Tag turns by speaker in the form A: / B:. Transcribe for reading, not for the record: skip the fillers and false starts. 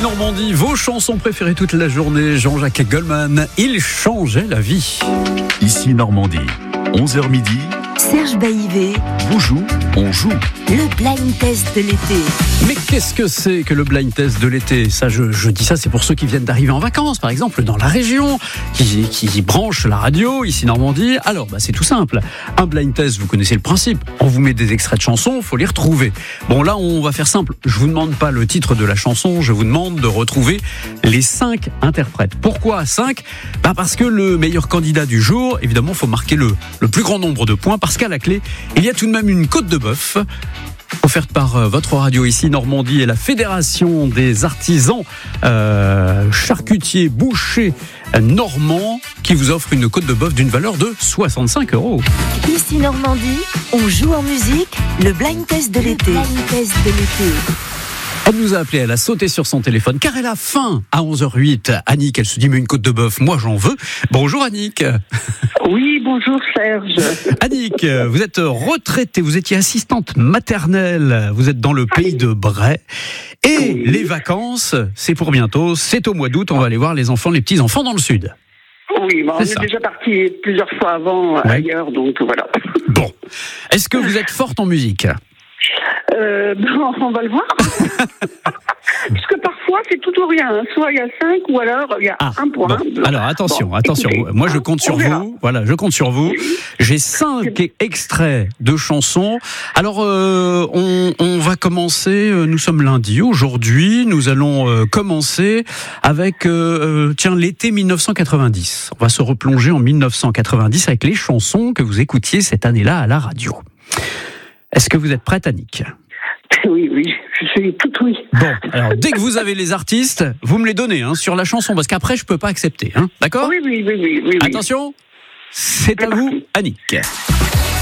A: Normandie, vos chansons préférées toute la journée. Jean-Jacques Goldman, il changeait la vie.
B: Ici Normandie, 11h midi.
C: Serge Baïvé
B: vous joue, on joue.
C: Le blind test de l'été.
A: Mais qu'est-ce que c'est que le blind test de l'été ? Ça, je dis ça, c'est pour ceux qui viennent d'arriver en vacances, par exemple, dans la région, qui branchent la radio, ici Normandie. Alors, c'est tout simple. Un blind test, vous connaissez le principe. On vous met des extraits de chansons, il faut les retrouver. Bon, là, on va faire simple. Je vous demande pas le titre de la chanson, je vous demande de retrouver les 5 interprètes. Pourquoi 5 ? Parce que le meilleur candidat du jour, évidemment, il faut marquer le plus grand nombre de points, parce qu'à la clé, il y a tout de même une côte de bœuf offerte par votre radio ici Normandie et la Fédération des artisans charcutiers bouchers normands qui vous offre une côte de bœuf d'une valeur de 65 €.
C: Ici Normandie, on joue en musique, le blind test de l'été.
A: Elle nous a appelé, elle a sauté sur son téléphone car elle a faim à 11h08. Annick, elle se dit mais une côte de bœuf, moi j'en veux. Bonjour Annick.
D: Oui, bonjour Serge.
A: Annick, vous êtes retraitée, vous étiez assistante maternelle, vous êtes dans le pays de Bray. Et
D: oui.
A: Les vacances, c'est pour bientôt, c'est au mois d'août, on va aller voir les enfants, les petits-enfants dans le sud.
D: Oui, on est déjà parti plusieurs fois avant ailleurs, donc voilà.
A: Bon, est-ce que vous êtes forte en musique ?
D: On va le voir. Parce que parfois, c'est tout ou rien. Soit il y a 5 ou alors il y a un point.
A: Bon. Alors attention.
D: Écoutez,
A: moi, je compte sur vous. Voilà, je compte sur vous. Oui. J'ai 5 extraits de chansons. Alors, on va commencer. Nous sommes lundi. Aujourd'hui, nous allons commencer avec l'été 1990. On va se replonger en 1990 avec les chansons que vous écoutiez cette année-là à la radio. Est-ce que vous êtes prête, Annick ?
D: Oui, je suis toute oui.
A: Bon, alors dès que vous avez les artistes, vous me les donnez sur la chanson, parce qu'après je peux pas accepter, d'accord ?
D: Oui.
A: Attention, c'est à vous, Annick.